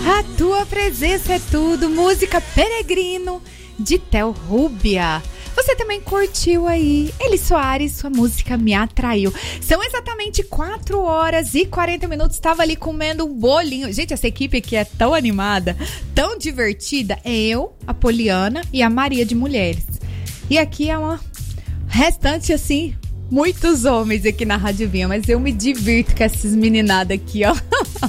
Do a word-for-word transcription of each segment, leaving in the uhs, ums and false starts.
A tua presença é tudo, música Peregrino de Theo Rúbia. Você também curtiu aí, Eli Soares, sua música Me Atraiu. São exatamente quatro horas e quarenta minutos, estava ali comendo um bolinho. Gente, essa equipe aqui é tão animada, tão divertida. É eu, a Poliana e a Maria de Mulheres. E aqui é uma restante, assim, muitos homens aqui na Rádio Vinha, mas eu me divirto com essas meninadas aqui, ó.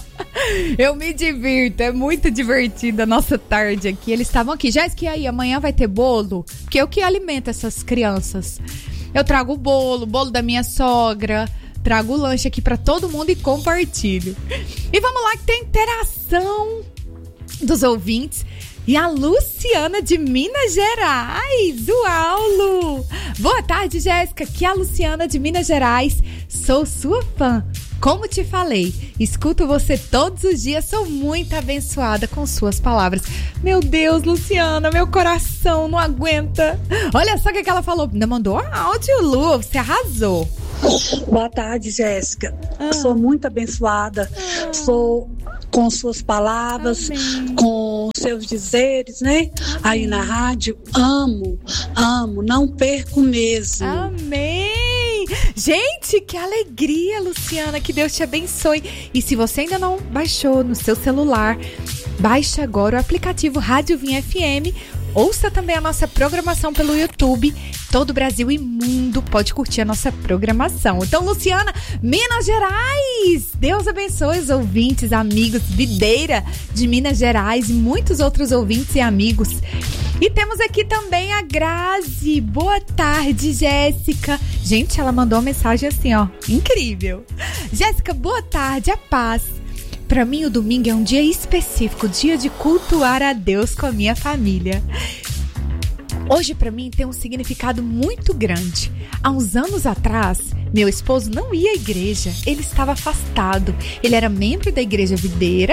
Eu me divirto, é muito divertida a nossa tarde aqui. Eles estavam aqui, já que aí amanhã vai ter bolo, que eu que alimento essas crianças. Eu trago o bolo, bolo da minha sogra, trago o lanche aqui pra todo mundo e compartilho. E vamos lá que tem interação dos ouvintes. E a Luciana de Minas Gerais, uau, Lu! Boa tarde, Jéssica, aqui é a Luciana de Minas Gerais, sou sua fã. Como te falei, escuto você todos os dias, sou muito abençoada com suas palavras. Meu Deus, Luciana, meu coração não aguenta. Olha só o que ela falou, ainda mandou áudio, Lu, você arrasou. Boa tarde, Jéssica. Ah. Sou muito abençoada, ah. sou com suas palavras, Amém. Com seus dizeres, né? Amém. Aí na rádio, amo, amo, não perco mesmo. Amém! Gente, que alegria, Luciana, que Deus te abençoe. E se você ainda não baixou no seu celular, baixe agora o aplicativo Rádio Vinha F M. Ouça também a nossa programação pelo YouTube. Todo o Brasil e mundo pode curtir a nossa programação. Então, Luciana, Minas Gerais! Deus abençoe os ouvintes, amigos, videira de Minas Gerais e muitos outros ouvintes e amigos. E temos aqui também a Grazi. Boa tarde, Jéssica. Gente, ela mandou uma mensagem assim, ó, incrível. Jéssica, boa tarde, a paz. Para mim, o domingo é um dia específico, dia de cultuar a Deus com a minha família. Hoje, para mim, tem um significado muito grande. Há uns anos atrás, meu esposo não ia à igreja, ele estava afastado. Ele era membro da igreja videira,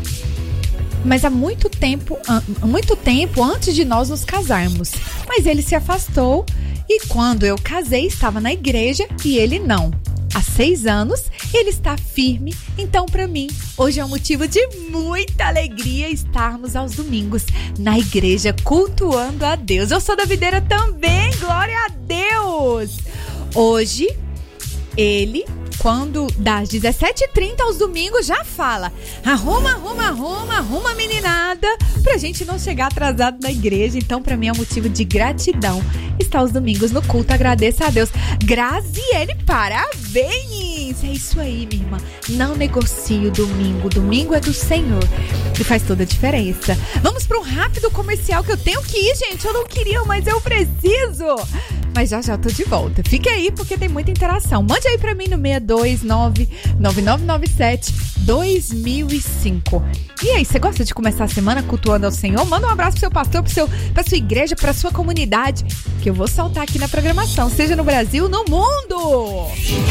mas há muito tempo, há muito tempo antes de nós nos casarmos. Mas ele se afastou e quando eu casei, estava na igreja e ele não. Há seis anos, ele está firme, então para mim, hoje é um motivo de muita alegria estarmos aos domingos na igreja cultuando a Deus. Eu sou da videira também, glória a Deus! Hoje, ele, quando das dezessete e trinta aos domingos, já fala, arruma, arruma, arruma, arruma meninada, pra gente não chegar atrasado na igreja. Então, pra mim é um motivo de gratidão estar aos domingos no culto. Agradeço a Deus. Graziele, parabéns! É isso aí, minha irmã. Não negocie o domingo. Domingo é do Senhor e faz toda a diferença. Vamos para um rápido comercial que eu tenho que ir, gente. Eu não queria, mas eu preciso. Mas já já tô de volta. Fique aí porque tem muita interação. Mande aí pra mim no seis dois nove, nove nove nove sete, dois mil e cinco. E aí, você gosta de começar a semana cultuando ao Senhor? Manda um abraço pro seu pastor, pro seu, pra sua igreja, pra sua comunidade, que eu vou saltar aqui na programação, seja no Brasil, no mundo!